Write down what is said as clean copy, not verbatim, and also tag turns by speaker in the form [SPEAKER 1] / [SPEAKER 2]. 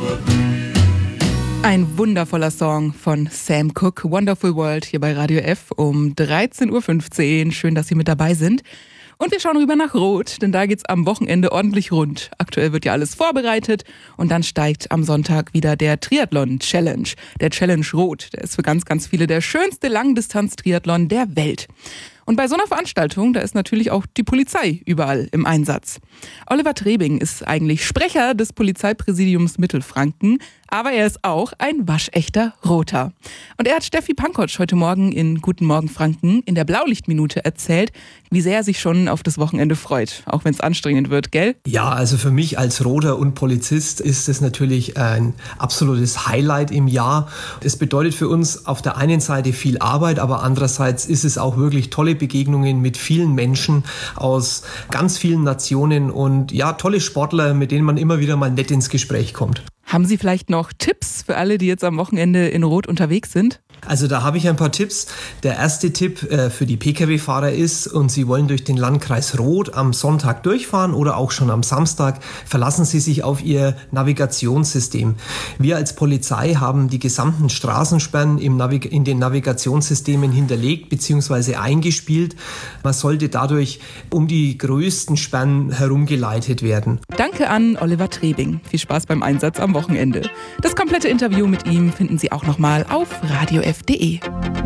[SPEAKER 1] Ein wundervoller Song von Sam Cooke, Wonderful World, hier bei Radio F um 13.15 Uhr. Schön, dass Sie mit dabei sind. Und wir schauen rüber nach Rot, denn da geht's am Wochenende ordentlich rund. Aktuell wird ja alles vorbereitet und dann steigt am Sonntag wieder der Triathlon-Challenge. Der Challenge Rot, der ist für ganz, ganz viele der schönste Langdistanz-Triathlon der Welt. Und bei so einer Veranstaltung, da ist natürlich auch die Polizei überall im Einsatz. Oliver Trebing ist eigentlich Sprecher des Polizeipräsidiums Mittelfranken, aber er ist auch ein waschechter Roter. Und er hat Steffi Pankotsch heute Morgen in Guten Morgen Franken in der Blaulichtminute erzählt, wie sehr er sich schon auf das Wochenende freut, auch wenn es anstrengend wird, gell?
[SPEAKER 2] Ja, also für mich als Roter und Polizist ist es natürlich ein absolutes Highlight im Jahr. Es bedeutet für uns auf der einen Seite viel Arbeit, aber andererseits ist es auch wirklich tolle Begegnungen mit vielen Menschen aus ganz vielen Nationen und ja, tolle Sportler, mit denen man immer wieder mal nett ins Gespräch kommt.
[SPEAKER 1] Haben Sie vielleicht noch Tipps für alle, die jetzt am Wochenende in Rot unterwegs sind?
[SPEAKER 2] Also da habe ich ein paar Tipps. Der erste Tipp für die Pkw-Fahrer ist, und Sie wollen durch den Landkreis Rot am Sonntag durchfahren oder auch schon am Samstag, verlassen Sie sich auf Ihr Navigationssystem. Wir als Polizei haben die gesamten Straßensperren in den Navigationssystemen hinterlegt bzw. eingespielt. Man sollte dadurch um die größten Sperren herumgeleitet werden.
[SPEAKER 1] Danke an Oliver Trebing. Viel Spaß beim Einsatz am Wochenende. Das komplette Interview mit ihm finden Sie auch nochmal auf radiof.de.